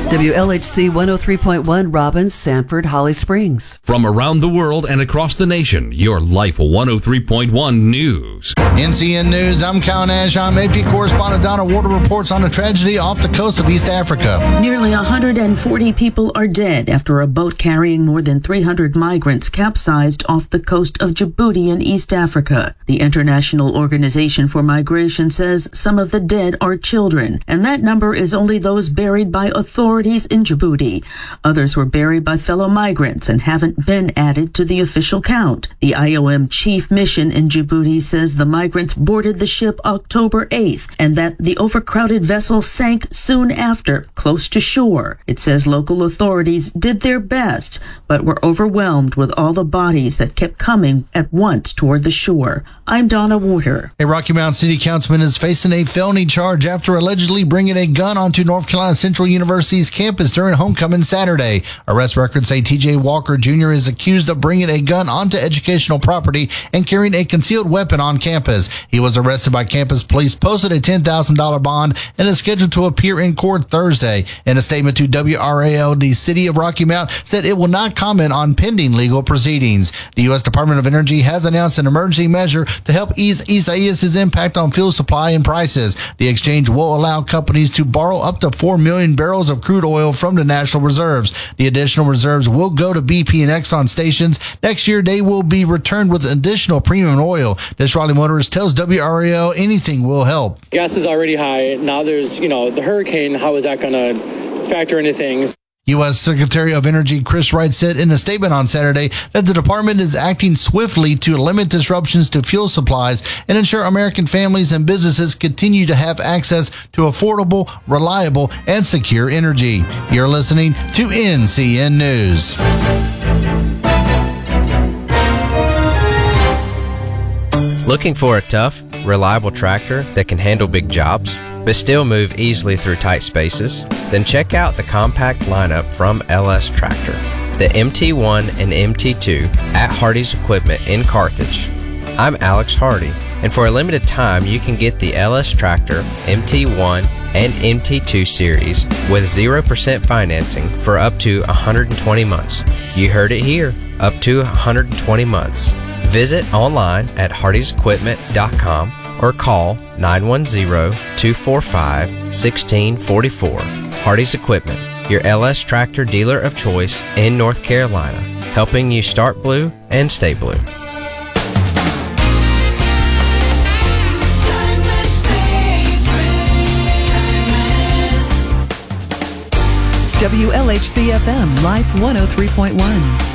WLHC 103.1 Robbins, Sanford, Holly Springs. From around the world and across the nation, your Life 103.1 News. NCN News, I'm Kyle Nash. I'm AP correspondent Donna Warder reports on a tragedy off the coast of East Africa. Nearly 140 people are dead after a boat carrying more than 300 migrants capsized off the coast of Djibouti in East Africa. The International Organization for Migration says some of the dead are children, and that number is only those buried by authorities in Djibouti. Others were buried by fellow migrants and haven't been added to the official count. The IOM chief mission in Djibouti says the migrants boarded the ship October 8th and that the overcrowded vessel sank soon after, close to shore. It says local authorities did their best, but were overwhelmed with all the bodies that kept coming at once toward the shore. I'm Donna Warder. A Rocky Mount City councilman is facing a felony charge after allegedly bringing a gun onto North Carolina Central University's campus during homecoming Saturday. Arrest records say TJ Walker Jr. is accused of bringing a gun onto educational property and carrying a concealed weapon on campus. He was arrested by campus police, posted a $10,000 bond, and is scheduled to appear in court Thursday. In a statement to WRAL, the city of Rocky Mount said it will not comment on pending legal proceedings. The U.S. Department of Energy has announced an emergency measure to help ease Isaias's impact on fuel supply and prices. The exchange will allow companies to borrow up to 4 million barrels of crude oil from the national reserves. The additional reserves will go to BP and Exxon stations. Next year, they will be returned with additional premium oil. This Raleigh motorist tells WRAL anything will help. Gas is already high. Now there's, the hurricane. How is that going to factor into things? U.S. Secretary of Energy Chris Wright said in a statement on Saturday that the department is acting swiftly to limit disruptions to fuel supplies and ensure American families and businesses continue to have access to affordable, reliable, and secure energy. You're listening to NCN News. Looking for a tough, reliable tractor that can handle big jobs, but still move easily through tight spaces? Then check out the compact lineup from LS Tractor, the MT1 and MT2 at Hardy's Equipment in Carthage. I'm Alex Hardy, and for a limited time you can get the LS Tractor MT1 and MT2 series with 0% financing for up to 120 months. You heard it here, up to 120 months. Visit online at hardysequipment.com or call 910-245-1644. Hardy's Equipment, your LS Tractor dealer of choice in North Carolina, helping you start blue and stay blue. WLHC FM, Life 103.1.